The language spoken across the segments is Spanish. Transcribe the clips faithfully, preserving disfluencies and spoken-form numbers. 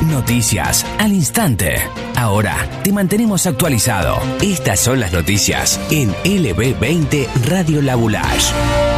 Noticias al instante. Ahora te mantenemos actualizado. Estas son las noticias en L B veinte Radio La Boulage.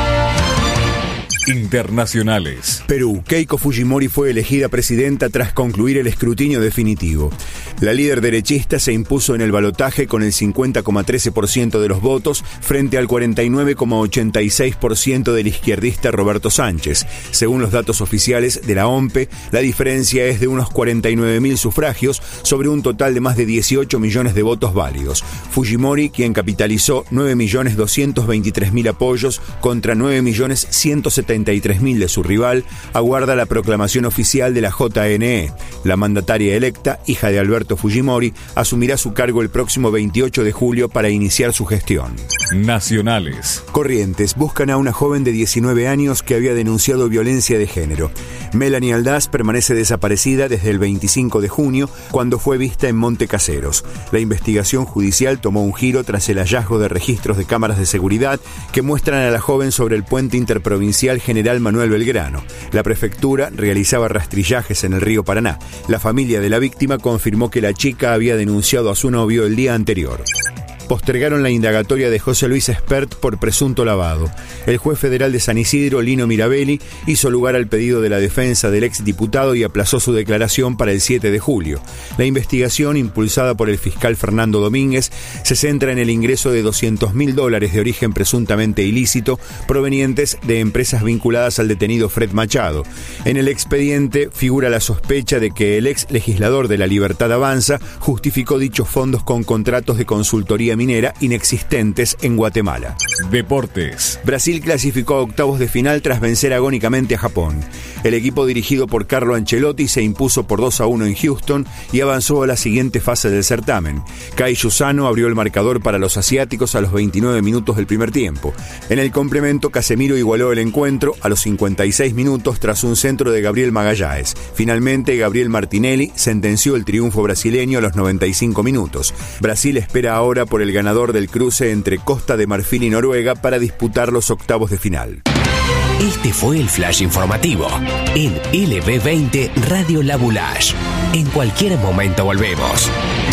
Internacionales. Perú. Keiko Fujimori fue elegida presidenta tras concluir el escrutinio definitivo. La líder derechista se impuso en el balotaje con el cincuenta coma trece por ciento de los votos frente al cuarenta y nueve coma ochenta y seis por ciento del izquierdista Roberto Sánchez. Según los datos oficiales de la O M P E, la diferencia es de unos cuarenta y nueve mil sufragios sobre un total de más de dieciocho millones de votos válidos. Fujimori, quien capitalizó nueve millones doscientos veintitrés mil apoyos contra nueve millones ciento setenta y tres mil de su rival, aguarda la proclamación oficial de la J N E. La mandataria electa, hija de Alberto Fujimori, asumirá su cargo el próximo veintiocho de julio para iniciar su gestión. Nacionales. Corrientes. Buscan a una joven de diecinueve años que había denunciado violencia de género. Melanie Aldaz permanece desaparecida desde el veinticinco de junio, cuando fue vista en Monte Caseros. La investigación judicial tomó un giro tras el hallazgo de registros de cámaras de seguridad que muestran a la joven sobre el puente interprovincial General Manuel Belgrano. La prefectura realizaba rastrillajes en el río Paraná. La familia de la víctima confirmó que la chica había denunciado a su novio el día anterior. Postergaron la indagatoria de José Luis Espert por presunto lavado. El juez federal de San Isidro, Lino Mirabelli, hizo lugar al pedido de la defensa del exdiputado y aplazó su declaración para el siete de julio. La investigación, impulsada por el fiscal Fernando Domínguez, se centra en el ingreso de doscientos mil dólares de origen presuntamente ilícito provenientes de empresas vinculadas al detenido Fred Machado. En el expediente figura la sospecha de que el ex legislador de La Libertad Avanza justificó dichos fondos con contratos de consultoría minera inexistentes en Guatemala. Deportes. Brasil clasificó a octavos de final tras vencer agónicamente a Japón. El equipo dirigido por Carlo Ancelotti se impuso por dos a uno en Houston y avanzó a la siguiente fase del certamen. Kai Yusano abrió el marcador para los asiáticos a los veintinueve minutos del primer tiempo. En el complemento, Casemiro igualó el encuentro a los cincuenta y seis minutos tras un centro de Gabriel Magalhães. Finalmente, Gabriel Martinelli sentenció el triunfo brasileño a los noventa y cinco minutos. Brasil espera ahora por el ganador del cruce entre Costa de Marfil y Noruega para disputar los octavos de final. Este fue el flash informativo en L B veinte Radio La Boulage. En cualquier momento volvemos.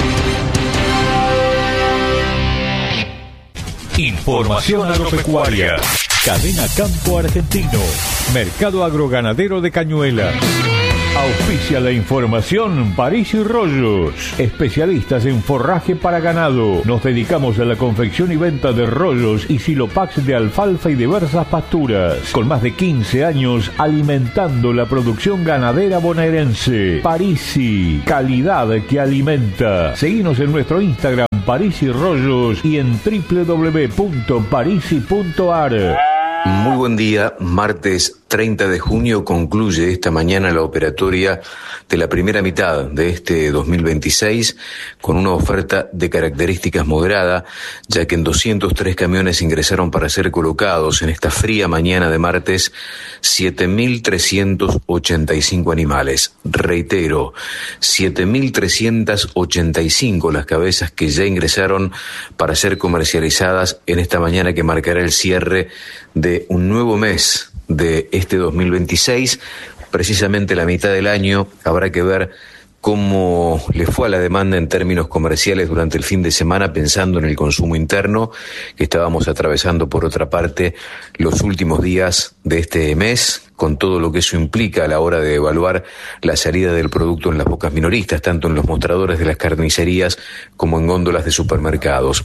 Información agropecuaria. Cadena Campo Argentino. Mercado agroganadero de Cañuelas. Auspicia la información París y Rollos, especialistas en forraje para ganado. Nos dedicamos a la confección y venta de rollos y silopax de alfalfa y diversas pasturas. Con más de quince años alimentando la producción ganadera bonaerense. Parisi, calidad que alimenta. Seguinos en nuestro Instagram París y Rollos y en doble u doble u doble u punto parisi punto a r. Muy buen día, martes treinta de junio concluye esta mañana la operatoria de la primera mitad de este dos mil veintiséis con una oferta de características moderada, ya que en doscientos tres camiones ingresaron para ser colocados en esta fría mañana de martes siete mil trescientos ochenta y cinco animales. Reitero, siete mil trescientos ochenta y cinco las cabezas que ya ingresaron para ser comercializadas en esta mañana que marcará el cierre de un nuevo mes de este dos mil veintiséis, precisamente la mitad del año. Habrá que ver cómo le fue a la demanda en términos comerciales durante el fin de semana, pensando en el consumo interno que estábamos atravesando por otra parte los últimos días de este mes, con todo lo que eso implica a la hora de evaluar la salida del producto en las bocas minoristas, tanto en los mostradores de las carnicerías como en góndolas de supermercados.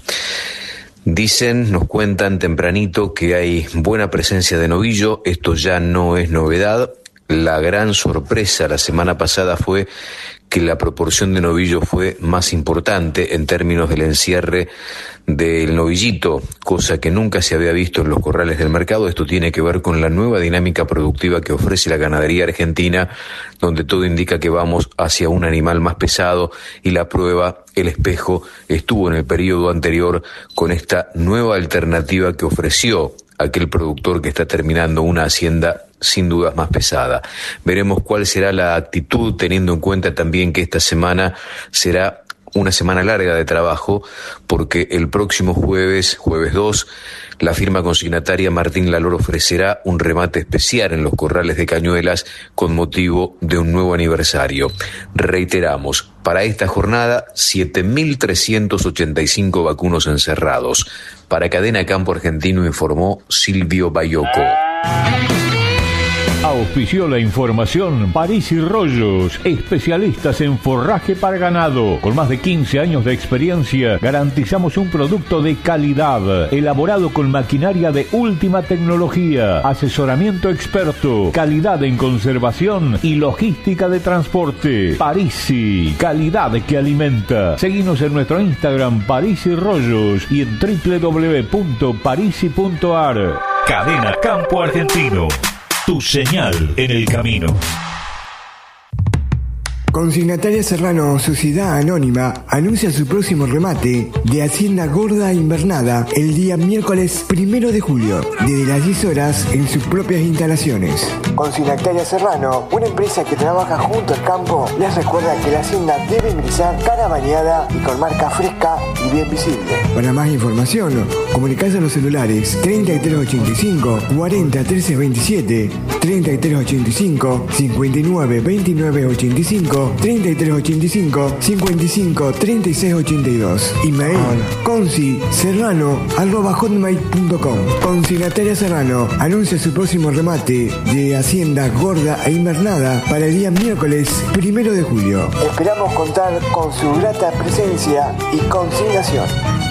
Dicen, nos cuentan tempranito que hay buena presencia de novillo. Esto ya no es novedad. La gran sorpresa la semana pasada fue que la proporción de novillo fue más importante en términos del encierre del novillito, cosa que nunca se había visto en los corrales del mercado. Esto tiene que ver con la nueva dinámica productiva que ofrece la ganadería argentina, donde todo indica que vamos hacia un animal más pesado, y la prueba, el espejo, estuvo en el periodo anterior con esta nueva alternativa que ofreció aquel productor que está terminando una hacienda sin dudas más pesada. Veremos cuál será la actitud, teniendo en cuenta también que esta semana será una semana larga de trabajo, porque el próximo jueves, jueves dos, La firma consignataria Martín Lalor ofrecerá un remate especial en los corrales de Cañuelas con motivo de un nuevo aniversario. Reiteramos, para esta jornada, siete mil trescientos ochenta y cinco vacunos encerrados. Para Cadena Campo Argentino informó Silvio Bayoco. Auspició la información París y Rollos, especialistas en forraje para ganado. Con más de quince años de experiencia, garantizamos un producto de calidad, elaborado con maquinaria de última tecnología, asesoramiento experto, calidad en conservación y logística de transporte. Parisi, calidad que alimenta. Seguinos en nuestro Instagram París y Rollos y en doble u doble u doble u punto parisi punto a r. Cadena Campo Argentino. Tu señal en el camino. Consignataria Serrano, Sociedad Anónima, anuncia su próximo remate de Hacienda Gorda Invernada el día miércoles primero de julio, desde las diez horas en sus propias instalaciones. Consignataria Serrano, una empresa que trabaja junto al campo, les recuerda que la hacienda debe ingresar cara bañada y con marca fresca y bien visible. Para más información, comunicarse a los celulares treinta y tres ochenta y cinco, cuarenta trece veintisiete, treinta y tres ochenta y cinco, cincuenta y nueve veintinueve ochenta y cinco, treinta y tres ochenta y cinco, cincuenta y cinco treinta y seis ochenta y dos. Email consi serrano arroba hotmail punto com. Consignataria Serrano anuncia su próximo remate de Hacienda Gorda e Invernada para el día miércoles primero de julio. Esperamos contar con su grata presencia y consignación.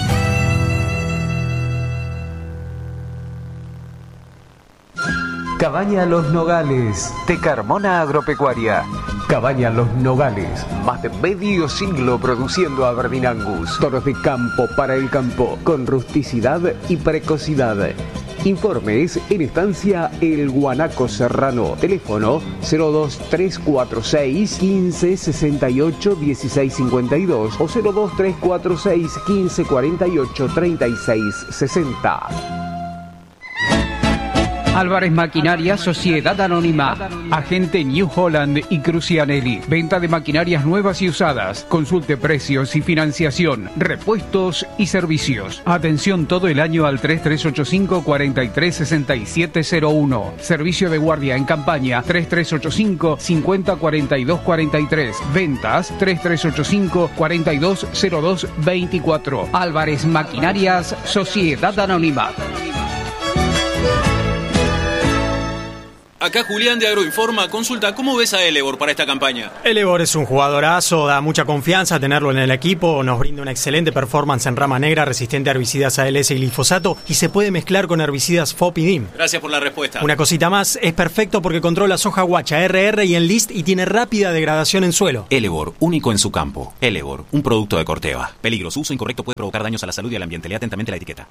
Cabaña Los Nogales, de Carmona Agropecuaria. Cabaña Los Nogales, más de medio siglo produciendo Aberdeen Angus. Toros de campo para el campo, con rusticidad y precocidad. Informes en Estancia El Guanaco Serrano. Teléfono cero dos tres cuatro seis, quince sesenta y ocho, dieciséis cincuenta y dos o cero dos tres cuatro seis, quince cuarenta y ocho, treinta y seis sesenta. Álvarez Maquinaria, Sociedad Anónima. Agente New Holland y Crucianelli. Venta de maquinarias nuevas y usadas. Consulte precios y financiación. Repuestos y servicios. Atención todo el año al tres tres ocho cinco, cuatro tres seis siete cero uno. Servicio de guardia en campaña tres tres ocho cinco, cincuenta cuarenta y dos cuarenta y tres. Ventas tres tres ocho cinco, cuarenta y dos cero dos veinticuatro. Álvarez Maquinarias, Sociedad Anónima. Acá Julián de Agroinforma. Consulta, ¿cómo ves a Elevor para esta campaña? Elevor es un jugadorazo, da mucha confianza tenerlo en el equipo, nos brinda una excelente performance en rama negra, resistente a herbicidas A L S y glifosato y se puede mezclar con herbicidas F O P y D I M. Gracias por la respuesta. Una cosita más, es perfecto porque controla soja guacha, R R y Enlist y tiene rápida degradación en suelo. Elevor, único en su campo. Elevor, un producto de Corteva. Peligro, su uso incorrecto puede provocar daños a la salud y al ambiente. Lea atentamente la etiqueta.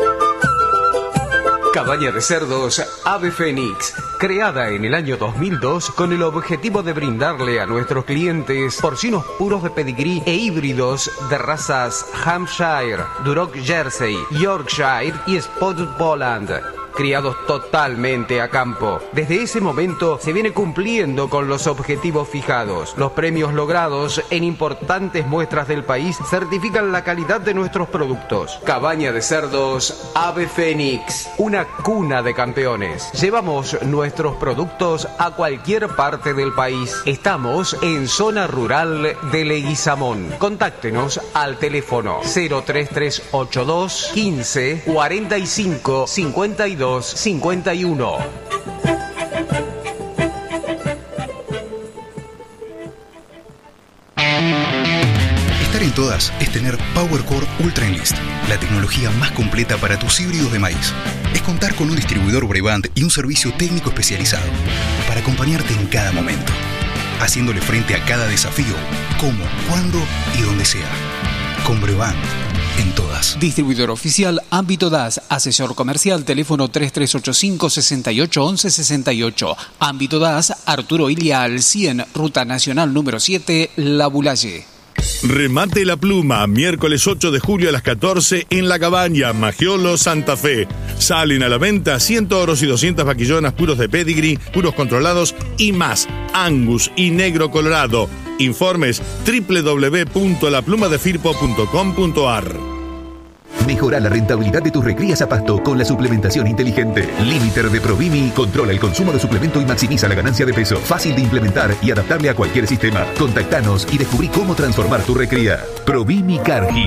Cabaña de cerdos Ave Fénix, creada en el año dos mil dos con el objetivo de brindarle a nuestros clientes porcinos puros de pedigrí e híbridos de razas Hampshire, Duroc Jersey, Yorkshire y Spotted Poland. Criados totalmente a campo. Desde ese momento se viene cumpliendo con los objetivos fijados. Los premios logrados en importantes muestras del país certifican la calidad de nuestros productos. Cabaña de cerdos Ave Fénix, una cuna de campeones. Llevamos nuestros productos a cualquier parte del país. Estamos en zona rural de Leguizamón. Contáctenos al teléfono cero tres tres ocho dos, quince, cuarenta y cinco, cincuenta y dos cincuenta y uno. Estar en todas es tener PowerCore Ultra Enlist, la tecnología más completa para tus híbridos de maíz. Es contar con un distribuidor Brevant y un servicio técnico especializado para acompañarte en cada momento, haciéndole frente a cada desafío, como, cuándo y donde sea. Con Brevant, en todas. Distribuidor oficial Ámbito D A S, asesor comercial, teléfono tres tres ocho cinco, sesenta y ocho once sesenta y ocho. Ámbito D A S, Arturo Ilia al cien, Ruta Nacional número siete, La Bulaye. Remate la Pluma, miércoles ocho de julio a las catorce en La Cabaña, Magiolo, Santa Fe. Salen a la venta cien toros y doscientas vaquillonas puros de pedigree, puros controlados y más, Angus y negro colorado. Informes doble u doble u doble u punto la pluma de firpo punto com punto a r. Mejora la rentabilidad de tus recrías a pasto con la suplementación inteligente. Limiter de Provimi controla el consumo de suplemento y maximiza la ganancia de peso. Fácil de implementar y adaptable a cualquier sistema. Contactanos y descubrí cómo transformar tu recría. Provimi Cargill.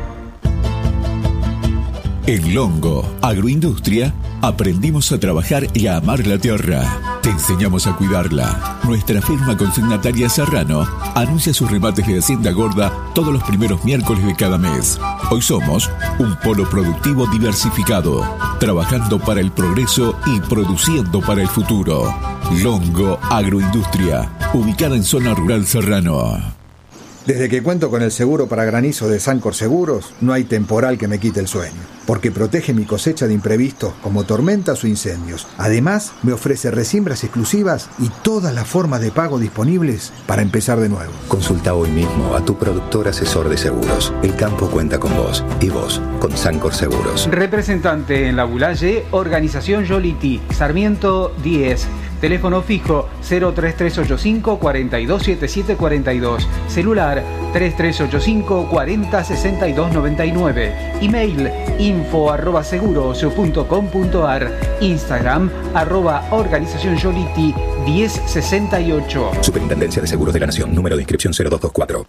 En Longo Agroindustria aprendimos a trabajar y a amar la tierra. Te enseñamos a cuidarla. Nuestra firma consignataria Serrano anuncia sus remates de Hacienda Gorda todos los primeros miércoles de cada mes. Hoy somos un polo productivo diversificado, trabajando para el progreso y produciendo para el futuro. Longo Agroindustria, ubicada en zona rural Serrano. Desde que cuento con el seguro para granizo de Sancor Seguros, no hay temporal que me quite el sueño, porque protege mi cosecha de imprevistos como tormentas o incendios. Además, me ofrece resiembras exclusivas y todas las formas de pago disponibles para empezar de nuevo. Consulta hoy mismo a tu productor asesor de seguros. El campo cuenta con vos y vos con Sancor Seguros. Representante en La Bulaye, Organización Yoliti, Sarmiento diez. Teléfono fijo cero tres tres ocho cinco, cuatro dos siete siete cuatro dos. Celular tres tres ocho cinco, cuatro cero seis dos nueve nueve. Email info arroba seguros punto com punto ar. Instagram arroba organización Yoliti diez sesenta y ocho. Superintendencia de Seguros de la Nación. Número de inscripción cero dos dos cuatro.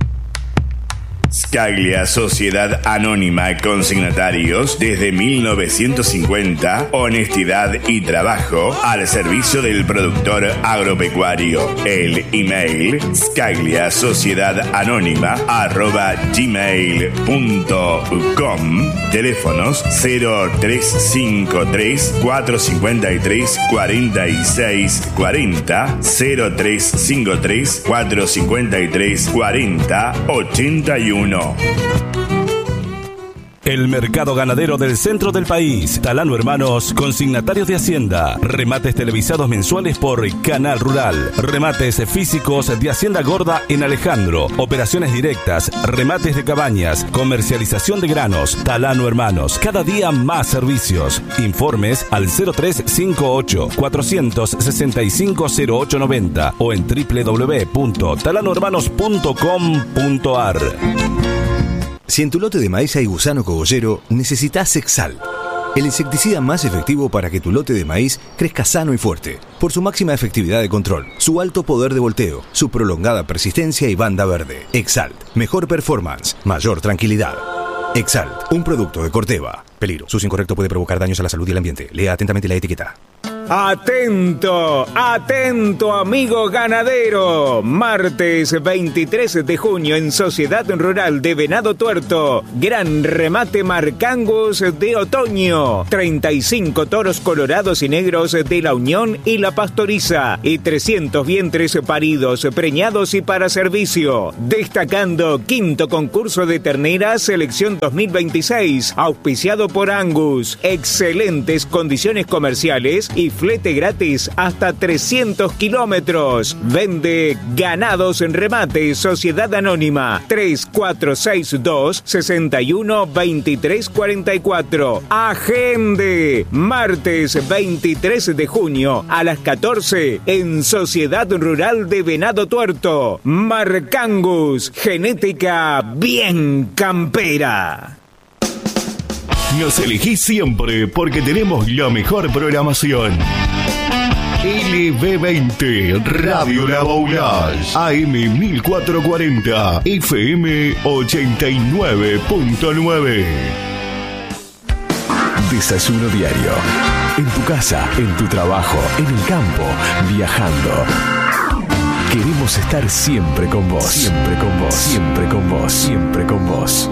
Scaglia Sociedad Anónima Consignatarios desde mil novecientos cincuenta, honestidad y trabajo al servicio del productor agropecuario. El email scaglia sociedad anónima arroba gmail punto com. Teléfonos cero tres cinco tres, cuatro cinco tres, cuatro seis cuatro cero, cero tres cinco tres, cuatro cinco tres, cuatro cero, ochenta y uno. El mercado ganadero del centro del país. Talano Hermanos, consignatarios de Hacienda. Remates televisados mensuales por Canal Rural. Remates físicos de Hacienda Gorda en Alejandro. Operaciones directas, remates de cabañas, comercialización de granos. Talano Hermanos, cada día más servicios. Informes al cero tres cinco ocho, cuatro seis cinco, cero ocho nueve cero o en doble u doble u doble u punto talano hermanos punto com punto ar. Si en tu lote de maíz hay gusano cogollero, necesitas Exalt, el insecticida más efectivo para que tu lote de maíz crezca sano y fuerte, por su máxima efectividad de control, su alto poder de volteo, su prolongada persistencia y banda verde. Exalt, mejor performance, mayor tranquilidad. Exalt, un producto de Corteva. Peligro, su uso incorrecto puede provocar daños a la salud y el ambiente. Lea atentamente la etiqueta. Atento, atento amigo ganadero. Martes veintitrés de junio en Sociedad Rural de Venado Tuerto. Gran remate Marcangus de otoño. treinta y cinco toros colorados y negros de la Unión y la Pastoriza. Y trescientos vientres paridos, preñados y para servicio. Destacando quinto concurso de terneras selección dos mil veintiséis. Auspiciado por Angus. Excelentes condiciones comerciales y flete gratis hasta trescientos kilómetros. Vende Ganados en Remate Sociedad Anónima tres cuatro seis dos, seis uno dos tres cuatro cuatro. Agende martes veintitrés de junio a las catorce en Sociedad Rural de Venado Tuerto. Marcangus, genética bien campera. Nos elegís siempre porque tenemos la mejor programación. L B veinte, Radio La Boulage, A M mil cuatrocientos cuarenta, F M ochenta y nueve punto nueve. Desayuno diario. En tu casa, en tu trabajo, en el campo, viajando. Queremos estar siempre con vos. Siempre con vos. Siempre con vos. Siempre con vos.